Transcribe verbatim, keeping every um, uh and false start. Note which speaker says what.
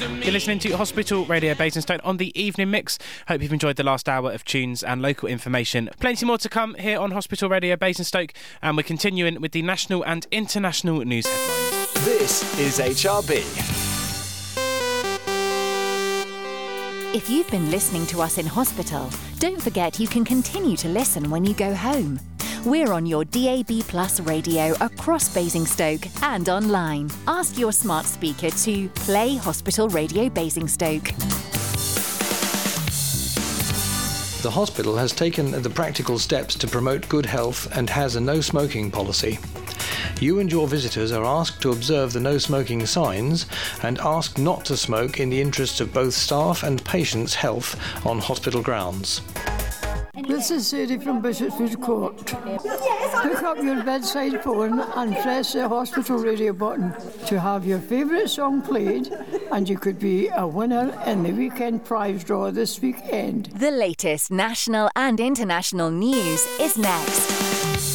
Speaker 1: You're listening to Hospital Radio Basingstoke on the Evening Mix. Hope you've enjoyed the last hour of tunes and local information. Plenty more to come here on Hospital Radio Basingstoke, and we're continuing with the national and international news headlines.
Speaker 2: This is H R B.
Speaker 3: If you've been listening to us in hospital, don't forget you can continue to listen when you go home. We're on your D A B Plus radio across Basingstoke and online. Ask your smart speaker to play Hospital Radio Basingstoke.
Speaker 4: The hospital has taken the practical steps to promote good health and has a no smoking policy. You and your visitors are asked to observe the no smoking signs and asked not to smoke in the interests of both staff and patients' health on hospital grounds.
Speaker 5: This is Sadie from Bishopswood Court. Pick up your bedside phone and press the hospital radio button to have your favourite song played, and you could be a winner in the weekend prize draw this weekend.
Speaker 3: The latest national and international news is next.